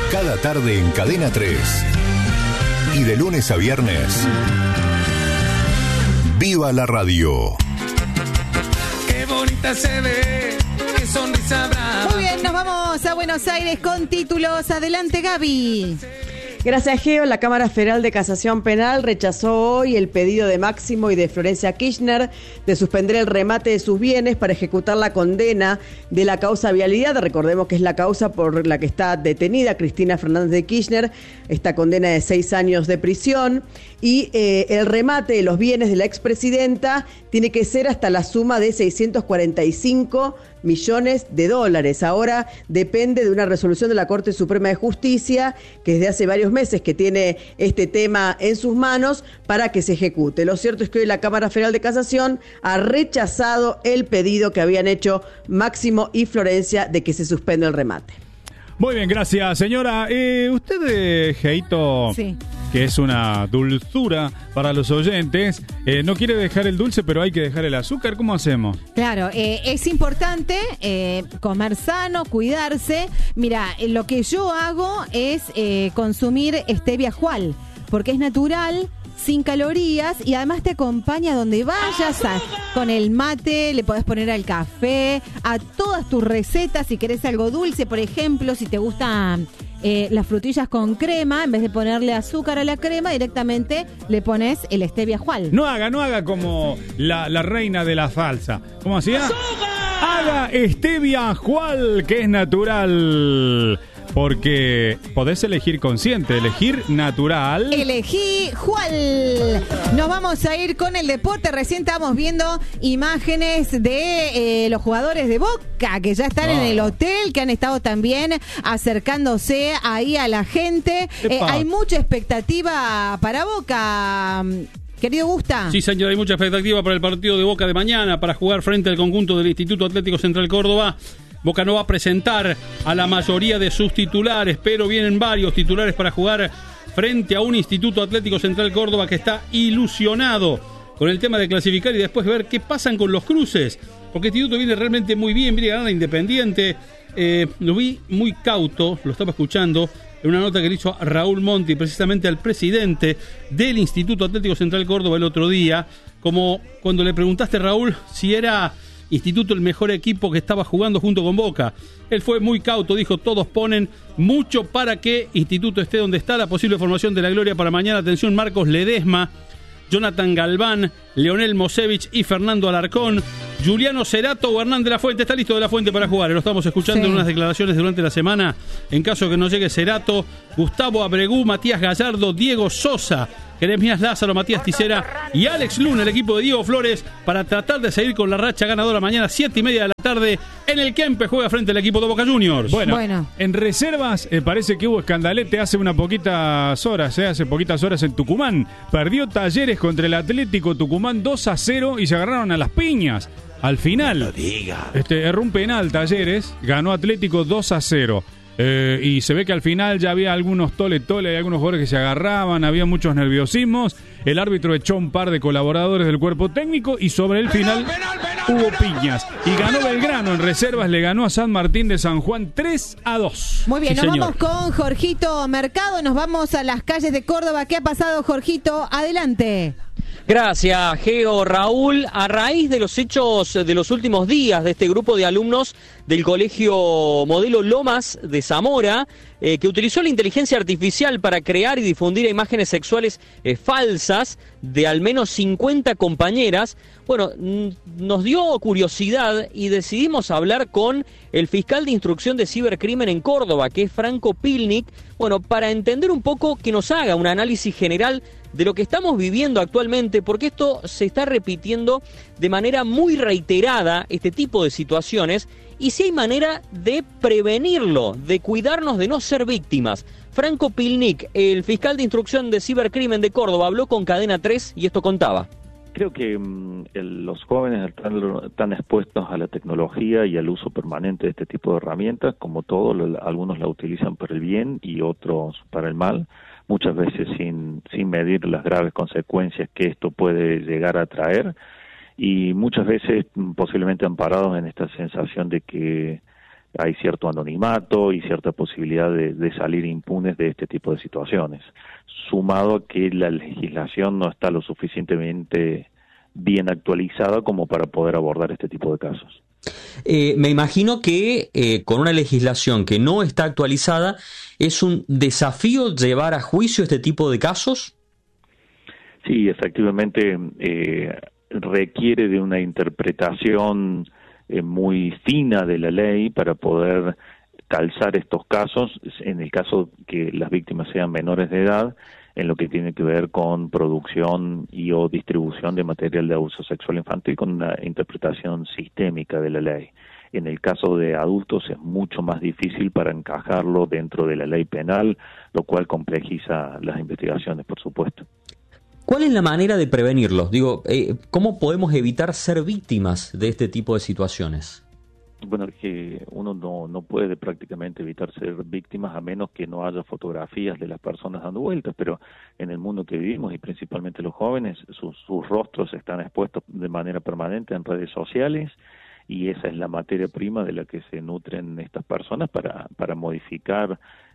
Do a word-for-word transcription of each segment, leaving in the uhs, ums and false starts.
Cada tarde en Cadena tres. Y de lunes a viernes, ¡viva la radio! ¡Qué bonita se ve! ¡Qué sonrisa brava! Muy bien, nos vamos a Buenos Aires con títulos. Adelante, Gaby. Gracias, Geo. La Cámara Federal de Casación Penal rechazó hoy el pedido de Máximo y de Florencia Kirchner de suspender el remate de sus bienes para ejecutar la condena de la causa vialidad. Recordemos que es la causa por la que está detenida Cristina Fernández de Kirchner, esta condena de seis años de prisión. Y eh, el remate de los bienes de la expresidenta tiene que ser hasta la suma de seiscientos cuarenta y cinco millones de dólares. Ahora depende de una resolución de la Corte Suprema de Justicia, que desde hace varios meses que tiene este tema en sus manos para que se ejecute. Lo cierto es que hoy la Cámara Federal de Casación ha rechazado el pedido que habían hecho Máximo y Florencia de que se suspenda el remate. Muy bien, gracias, señora. Eh, usted, eh, Geito, sí, que es una dulzura para los oyentes, eh, no quiere dejar el dulce, pero hay que dejar el azúcar. ¿Cómo hacemos? Claro, eh, es importante eh, comer sano, cuidarse. Mira, eh, lo que yo hago es eh, consumir stevia Jual, porque es natural, sin calorías y además te acompaña donde vayas, a, con el mate, le podés poner al café, a todas tus recetas. Si querés algo dulce, por ejemplo, si te gustan eh, las frutillas con crema, en vez de ponerle azúcar a la crema, directamente le pones el stevia Jual. No haga, no haga como la, la reina de la salsa. ¿Cómo hacía? ¡Azúcar! Haga stevia Jual, que es natural. Porque podés elegir consciente, elegir natural. Elegí Jual. Nos vamos a ir con el deporte. Recién estábamos viendo imágenes de eh, los jugadores de Boca que ya están oh. en el hotel, que han estado también acercándose ahí a la gente. Eh, hay mucha expectativa para Boca. Querido Gusta. Sí, señor, hay mucha expectativa para el partido de Boca de mañana, para jugar frente al conjunto del Instituto Atlético Central Córdoba. Boca no va a presentar a la mayoría de sus titulares, pero vienen varios titulares para jugar frente a un Instituto Atlético Central Córdoba que está ilusionado con el tema de clasificar y después ver qué pasan con los cruces, porque el Instituto viene realmente muy bien, viene ganando a Independiente. Eh, lo vi muy cauto, lo estaba escuchando en una nota que le hizo a Raúl Monti, precisamente al presidente del Instituto Atlético Central Córdoba el otro día, como cuando le preguntaste, Raúl, si era Instituto el mejor equipo que estaba jugando junto con Boca. Él fue muy cauto, dijo, todos ponen mucho para que Instituto esté donde está. La posible formación de la gloria para mañana, atención, Marcos Ledesma, Jonathan Galván, Leonel Mosevich y Fernando Alarcón. Juliano Cerato o Hernán de la Fuente. Está listo de la Fuente para jugar. Lo estamos escuchando sí. en unas declaraciones durante la semana. En caso de que no llegue Cerato, Gustavo Abregú, Matías Gallardo, Diego Sosa, Jeremías Lázaro, Matías Ticera y Alex Luna, el equipo de Diego Flores, para tratar de seguir con la racha ganadora mañana, siete y media de la tarde, en el Kempe juega frente al equipo de Boca Juniors. Bueno, bueno. en reservas eh, parece que hubo escandalete hace unas poquitas horas, eh, hace poquitas horas en Tucumán. Perdió Talleres contra el Atlético Tucumán dos a cero y se agarraron a las piñas. Al final, no diga. este, erró un penal Talleres, ganó Atlético dos a cero. Eh, y se ve que al final ya había algunos tole-tole, hay algunos jugadores que se agarraban, había muchos nerviosismos. El árbitro echó un par de colaboradores del cuerpo técnico y sobre el final penal, penal, penal, hubo piñas. Y ganó Belgrano en reservas, le ganó a San Martín de San Juan tres a dos. Muy bien, sí, nos señor. vamos con Jorgito Mercado, nos vamos a las calles de Córdoba. ¿Qué ha pasado, Jorgito? Adelante. Gracias, Geo. Raúl, a raíz de los hechos de los últimos días de este grupo de alumnos del Colegio Modelo Lomas de Zamora, eh, que utilizó la inteligencia artificial para crear y difundir imágenes sexuales eh, falsas de al menos cincuenta compañeras, bueno, n- nos dio curiosidad y decidimos hablar con el fiscal de instrucción de cibercrimen en Córdoba, que es Franco Pilnik, bueno, para entender un poco, que nos haga un análisis general de lo que estamos viviendo actualmente, porque esto se está repitiendo de manera muy reiterada, este tipo de situaciones, y si hay manera de prevenirlo, de cuidarnos de no ser víctimas. Franco Pilnik, el fiscal de instrucción de cibercrimen de Córdoba, habló con Cadena tres y esto contaba. Creo que mmm, el, los jóvenes están, están expuestos a la tecnología y al uso permanente de este tipo de herramientas, como todos, lo, algunos la utilizan para el bien y otros para el mal, muchas veces sin, sin medir las graves consecuencias que esto puede llegar a traer, y muchas veces posiblemente amparados en esta sensación de que hay cierto anonimato y cierta posibilidad de, de salir impunes de este tipo de situaciones, sumado a que la legislación no está lo suficientemente bien actualizada como para poder abordar este tipo de casos. Eh, me imagino que eh, con una legislación que no está actualizada, ¿es un desafío llevar a juicio este tipo de casos? Sí, efectivamente, eh, requiere de una interpretación eh, muy fina de la ley para poder calzar estos casos, en el caso que las víctimas sean menores de edad, en lo que tiene que ver con producción y o distribución de material de abuso sexual infantil, con una interpretación sistémica de la ley. En el caso de adultos es mucho más difícil para encajarlo dentro de la ley penal, lo cual complejiza las investigaciones, por supuesto. ¿Cuál es la manera de prevenirlos? Digo, eh, ¿cómo podemos evitar ser víctimas de este tipo de situaciones? Bueno, es que uno no, no puede prácticamente evitar ser víctimas a menos que no haya fotografías de las personas dando vueltas, pero en el mundo que vivimos y principalmente los jóvenes, sus, sus rostros están expuestos de manera permanente en redes sociales y esa es la materia prima de la que se nutren estas personas para, para modificar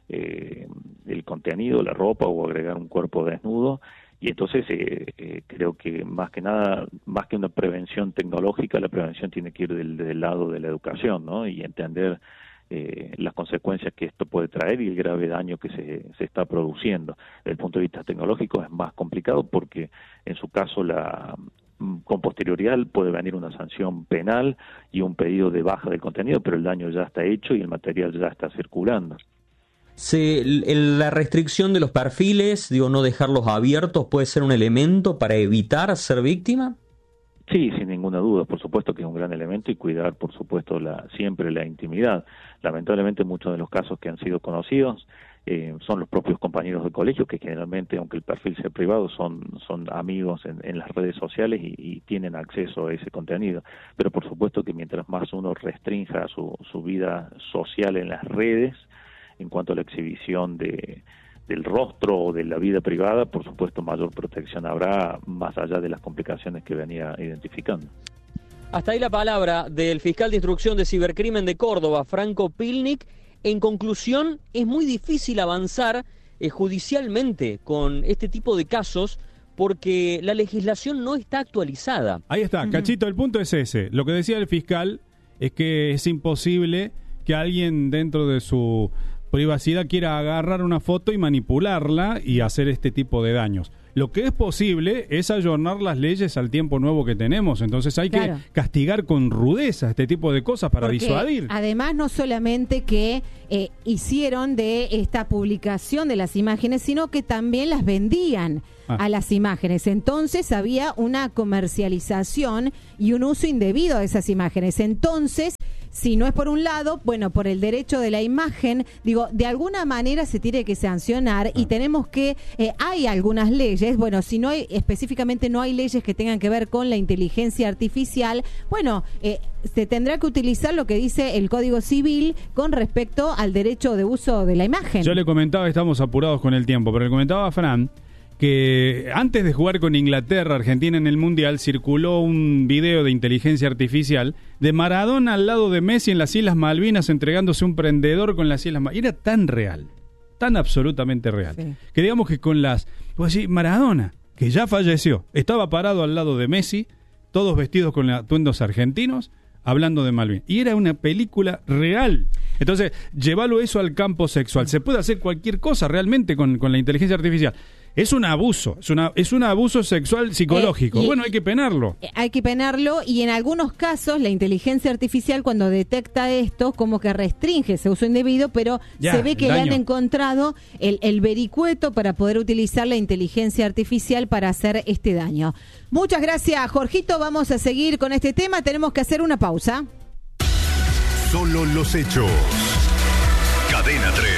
eh, el contenido, la ropa o agregar un cuerpo desnudo. Y entonces eh, eh, creo que más que nada, más que una prevención tecnológica, la prevención tiene que ir del, del lado de la educación, ¿no? Y entender eh, las consecuencias que esto puede traer y el grave daño que se, se está produciendo. Desde el punto de vista tecnológico es más complicado porque en su caso la con posterioridad puede venir una sanción penal y un pedido de baja del contenido, pero el daño ya está hecho y el material ya está circulando. Se, el, la restricción de los perfiles, digo, no dejarlos abiertos, ¿puede ser un elemento para evitar ser víctima? Sí, sin ninguna duda, por supuesto que es un gran elemento y cuidar, por supuesto, la, siempre la intimidad. Lamentablemente muchos de los casos que han sido conocidos eh, son los propios compañeros de colegio que generalmente, aunque el perfil sea privado, son, son amigos en, en las redes sociales y, y tienen acceso a ese contenido. Pero por supuesto que mientras más uno restrinja su, su vida social en las redes, en cuanto a la exhibición de, del rostro o de la vida privada, por supuesto mayor protección habrá, más allá de las complicaciones que venía identificando. Hasta ahí la palabra del fiscal de instrucción de cibercrimen de Córdoba, Franco Pilnik. En conclusión, es muy difícil avanzar eh, judicialmente con este tipo de casos porque la legislación no está actualizada. Ahí está, Cachito, el punto es ese. Lo que decía el fiscal es que es imposible que alguien dentro de su privacidad quiera agarrar una foto y manipularla y hacer este tipo de daños. Lo que es posible es ayornar las leyes al tiempo nuevo que tenemos, entonces hay claro. que castigar con rudeza este tipo de cosas para Porque disuadir. Además, no solamente que eh, hicieron de esta publicación de las imágenes, sino que también las vendían ah. a las imágenes. Entonces había una comercialización y un uso indebido de esas imágenes. Entonces, si no es por un lado, bueno, por el derecho de la imagen, digo, de alguna manera se tiene que sancionar ah. y tenemos que, eh, hay algunas leyes, bueno, si no hay, específicamente no hay leyes que tengan que ver con la inteligencia artificial, bueno, eh, se tendrá que utilizar lo que dice el Código Civil con respecto al derecho de uso de la imagen. Yo le comentaba, estamos apurados con el tiempo, pero le comentaba a Fran que antes de jugar con Inglaterra, Argentina en el Mundial, circuló un video de inteligencia artificial de Maradona al lado de Messi en las Islas Malvinas entregándose un prendedor con las Islas Malvinas. Era tan real, tan absolutamente real, sí. que digamos que con las... Pues sí, Maradona, que ya falleció, estaba parado al lado de Messi, todos vestidos con atuendos argentinos, hablando de Malvinas. Y era una película real. Entonces, llévalo eso al campo sexual. Se puede hacer cualquier cosa realmente con, con la inteligencia artificial. Es un abuso, es, una, es un abuso sexual psicológico. Eh, y, bueno, hay que penarlo. Hay que penarlo y en algunos casos la inteligencia artificial cuando detecta esto como que restringe ese uso indebido, pero ya, se ve que le han encontrado el, el vericueto para poder utilizar la inteligencia artificial para hacer este daño. Muchas gracias, Jorgito. Vamos a seguir con este tema. Tenemos que hacer una pausa. Solo los hechos. Cadena tres.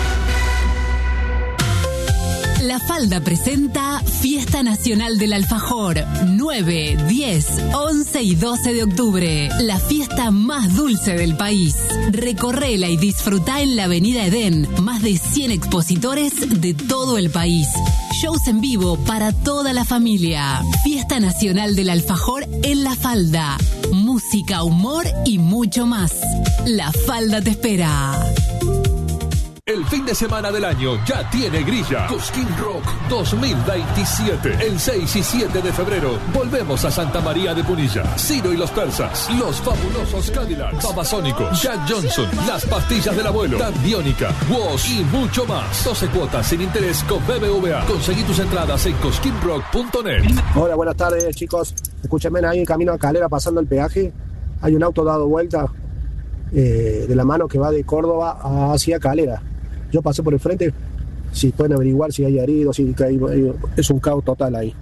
La Falda presenta Fiesta Nacional del Alfajor, nueve, diez, once y doce de octubre. La fiesta más dulce del país. Recorrela y disfrutá en la Avenida Edén. Más de cien expositores de todo el país. Shows en vivo para toda la familia. Fiesta Nacional del Alfajor en La Falda. Música, humor y mucho más. La Falda te espera. El fin de semana del año ya tiene grilla. Cosquín Rock dos mil veintisiete. El seis y siete de febrero volvemos a Santa María de Punilla. Ciro y los Persas, Los Fabulosos Cadillacs, Babasónicos, Jack Johnson, Las Pastillas del Abuelo, Tan Biónica, Woz y mucho más. doce cuotas sin interés con B B V A. Conseguí tus entradas en cosquín rock punto net. Hola, buenas tardes, chicos. Escúchame, ahí en camino a Calera pasando el peaje. Hay un auto dado vuelta eh, de la mano que va de Córdoba hacia Calera. Yo pasé por el frente, si pueden averiguar si hay heridos, si hay, es un caos total ahí.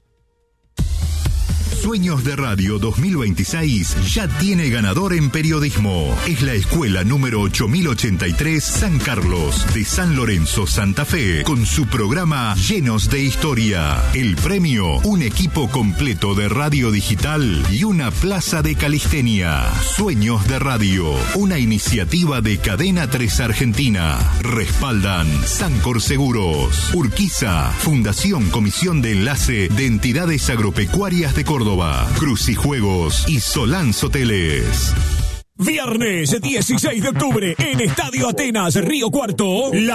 Sueños de Radio dos mil veintiséis ya tiene ganador en periodismo. Es la escuela número ocho mil ochenta y tres San Carlos de San Lorenzo, Santa Fe, con su programa Llenos de Historia. El premio, un equipo completo de radio digital y una plaza de calistenia. Sueños de Radio, una iniciativa de Cadena tres Argentina. Respaldan Sancor Seguros, Urquiza, Fundación Comisión de Enlace de Entidades Agropecuarias de Córdoba, Crucijuegos y Solans Hoteles. Viernes dieciséis de octubre en Estadio Atenas, Río Cuarto. La